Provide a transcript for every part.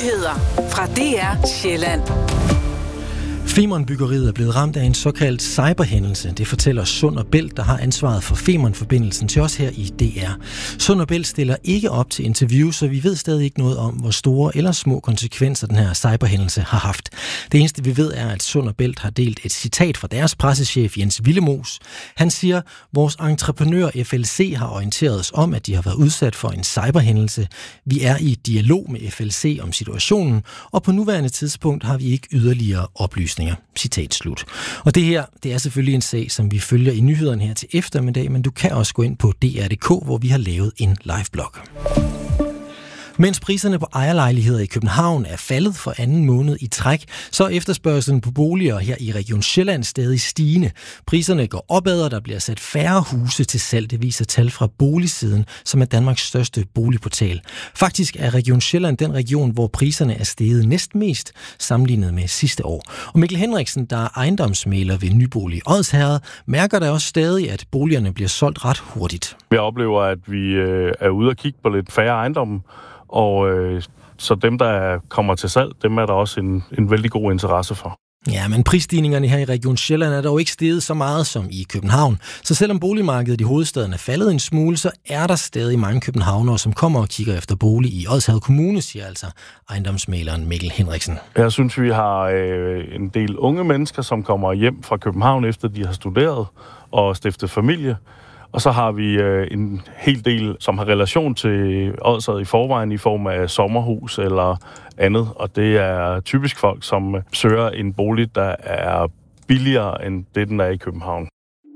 Nyheder fra DR Sjælland. Femern-byggeriet er blevet ramt af en såkaldt cyberhændelse. Det fortæller Sund & Bælt, der har ansvaret for Femern-forbindelsen til os her i DR. Sund & Bælt stiller ikke op til interview, så vi ved stadig ikke noget om, hvor store eller små konsekvenser den her cyberhændelse har haft. Det eneste vi ved er, at Sund & Bælt har delt et citat fra deres pressechef Jens Willemoes. Han siger, vores entreprenør FLC har orienteret os om, at de har været udsat for en cyberhændelse. Vi er i dialog med FLC om situationen, og på nuværende tidspunkt har vi ikke yderligere oplysninger. Citat slut. Og det her, det er selvfølgelig en sag, som vi følger i nyhederne her til eftermiddag, men du kan også gå ind på DR.dk, hvor vi har lavet en liveblog. Mens priserne på ejerlejligheder i København er faldet for anden måned i træk, så er efterspørgselen på boliger her i Region Sjælland stadig stigende. Priserne går opad, og der bliver sat færre huse til salg, det viser tal fra Boligsiden, som er Danmarks største boligportal. Faktisk er Region Sjælland den region, hvor priserne er steget næstmest sammenlignet med sidste år. Og Mikkel Henriksen, der er ejendomsmægler ved Nybolig Odsherred, mærker der også stadig, at boligerne bliver solgt ret hurtigt. Jeg oplever, at vi er ude og kigge på lidt færre ejendomme. Og så dem, der kommer til salg, dem er der også en vældig god interesse for. Ja, men prisstigningerne her i Region Sjælland er dog ikke steget så meget som i København. Så selvom boligmarkedet i hovedstaden er faldet en smule, så er der stadig mange københavnere, som kommer og kigger efter bolig i Odsherred Kommune, siger altså ejendomsmæleren Mikkel Henriksen. Jeg synes, vi har en del unge mennesker, som kommer hjem fra København, efter de har studeret og stiftet familie. Og så har vi en hel del, som har relation til Odsherred i forvejen i form af sommerhus eller andet. Og det er typisk folk, som søger en bolig, der er billigere end det, den er i København.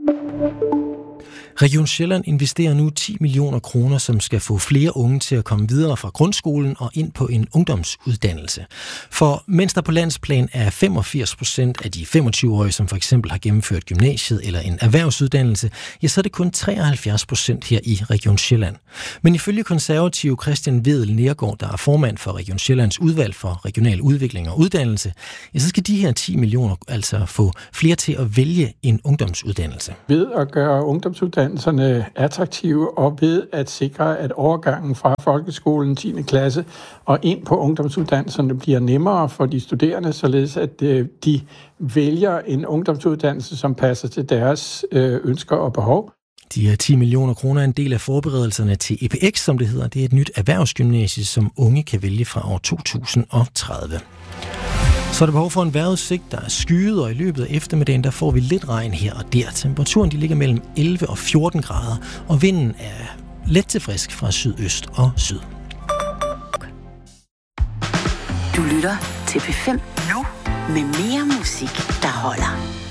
Region Sjælland investerer nu 10 millioner kroner, som skal få flere unge til at komme videre fra grundskolen og ind på en ungdomsuddannelse. For mens der på landsplan er 85% af de 25-årige, som for eksempel har gennemført gymnasiet eller en erhvervsuddannelse, ja, så er det kun 73% her i Region Sjælland. Men ifølge konservative Christian Vedel Nergård, der er formand for Region Sjællands udvalg for regional udvikling og uddannelse, ja, så skal de her 10 millioner altså få flere til at vælge en ungdomsuddannelse. Ved at gøre ungdomsuddannelserne attraktive og ved at sikre, at overgangen fra folkeskolen 10. klasse og ind på ungdomsuddannelserne bliver nemmere for de studerende, således at de vælger en ungdomsuddannelse, som passer til deres ønsker og behov. De her 10 millioner kroner er en del af forberedelserne til EPX, som det hedder. Det er et nyt erhvervsgymnasie, som unge kan vælge fra år 2030. Så er der behov for en vejrudsigt, der er skyet, og i løbet af eftermiddagen, der får vi lidt regn her og der. Temperaturen de ligger mellem 11 og 14 grader, og vinden er let til frisk fra sydøst og syd. Du lytter til P5 nu med mere musik, der holder.